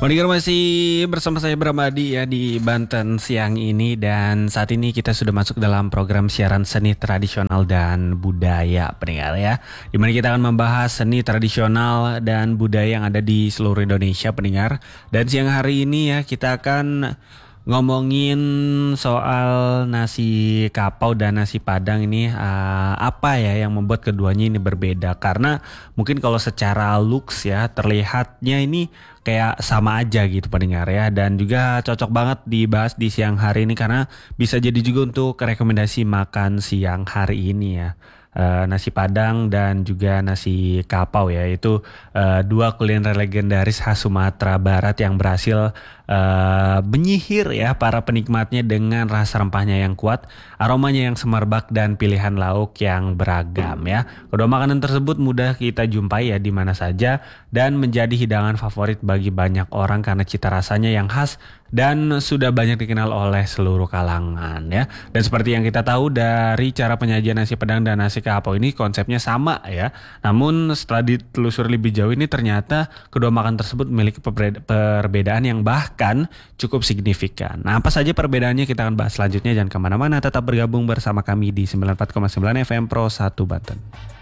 Pendengar masih bersama saya Bramadi ya di Banten siang ini, dan saat ini kita sudah masuk dalam program siaran seni tradisional dan budaya pendengar ya. Dimana kita akan membahas seni tradisional dan budaya yang ada di seluruh Indonesia pendengar. Dan siang hari ini ya kita akan ngomongin soal nasi kapau dan nasi padang ini, apa ya yang membuat keduanya ini berbeda. Karena mungkin kalau secara looks ya terlihatnya ini kayak sama aja gitu pendengar ya, dan juga cocok banget dibahas di siang hari ini karena bisa jadi juga untuk rekomendasi makan siang hari ini ya. Nasi padang dan juga nasi kapau ya, itu dua kuliner legendaris khas Sumatera Barat yang berhasil menyihir ya para penikmatnya dengan rasa rempahnya yang kuat, aromanya yang semerbak, dan pilihan lauk yang beragam ya. Kedua makanan tersebut mudah kita jumpai ya di mana saja dan menjadi hidangan favorit bagi banyak orang karena cita rasanya yang khas dan sudah banyak dikenal oleh seluruh kalangan ya. Dan seperti yang kita tahu dari cara penyajian nasi padang dan nasi kapau ini konsepnya sama ya. Namun setelah ditelusuri lebih jauh ini ternyata kedua makan tersebut memiliki perbedaan yang bahkan cukup signifikan. Nah, apa saja perbedaannya kita akan bahas selanjutnya. Jangan kemana-mana, tetap bergabung bersama kami di 94,9 FM Pro 1 Banten.